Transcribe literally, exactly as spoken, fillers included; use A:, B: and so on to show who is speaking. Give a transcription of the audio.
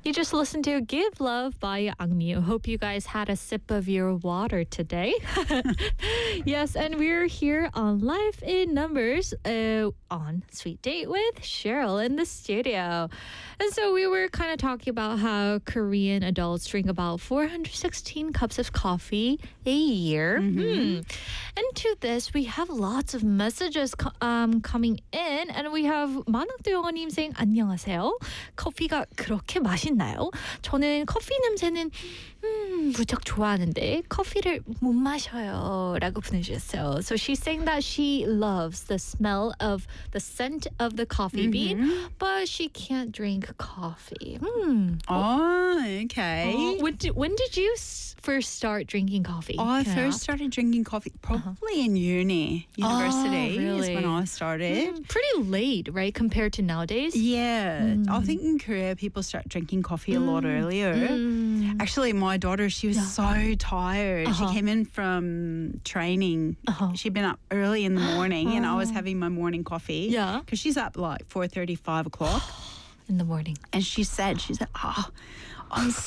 A: You just listened to Give Love by Angmyu. Hope you guys had a sip of your water today. Yes, and we're here on Life in Numbers uh, on Sweet Date with Cheryl in the studio. And so we were kind of talking about how Korean adults drink about four hundred sixteen cups of coffee a year.
B: Mm-hmm.
A: Hmm. And to this, we have lots of messages co- um, coming in. And we have 만학도 영어님 saying 안녕하세요. 커피가 그렇게 맛있나요? 저는 커피 냄새는 음, 무척 좋아하는데 커피를 못 마셔요 라고 보내주셨어요. So she's saying that she loves the smell of the scent of the coffee bean, but she can't drink coffee. Hmm.
B: Oh, okay.
A: Oh, when, did, when did you s- first start drinking coffee?
B: Oh, I
A: Can
B: first
A: ask?
B: started drinking coffee probably in uni. University is
A: really?
B: when I started.
A: Mm, pretty late, right, compared to nowadays?
B: Yeah, I think in Korea people start drinking coffee a lot earlier.
A: Mm.
B: Actually, my daughter, she was
A: Yeah.
B: so tired.
A: Uh-huh.
B: She came in from training.
A: Uh-huh.
B: She'd been up early in the morning, and I was having my morning coffee.
A: Yeah.
B: because she's up like four thirty, five o'clock.
A: In the morning.
B: And she said, she said, oh, I'm